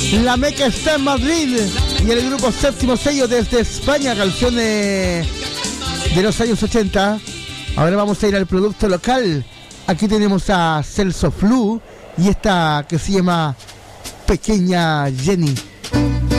La Meca está en Madrid y el grupo Séptimo Sello desde España, canciones de los años 80. Ahora vamos a ir al producto local. Aquí tenemos a Celso Flu y esta que se llama Pequeña Jenny.